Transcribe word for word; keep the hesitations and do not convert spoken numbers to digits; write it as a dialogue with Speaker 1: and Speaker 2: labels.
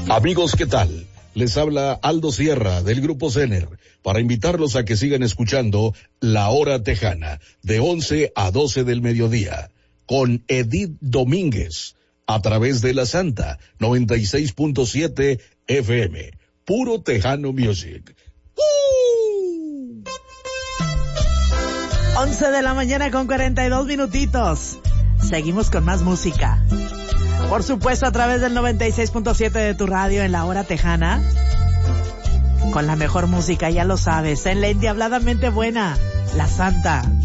Speaker 1: Amigos, ¿qué tal? Les habla Aldo Sierra del Grupo Zener para invitarlos a que sigan escuchando La Hora Tejana de once a doce del mediodía con Edith Domínguez a través de La Santa noventa y seis punto siete F M. Puro Tejano Music. ¡Uh!
Speaker 2: once de la mañana con cuarenta y dos minutitos. Seguimos con más música. Por supuesto, a través del noventa y seis punto siete de tu radio en La Hora Tejana. Con la mejor música, ya lo sabes, en la endiabladamente buena, La Santa.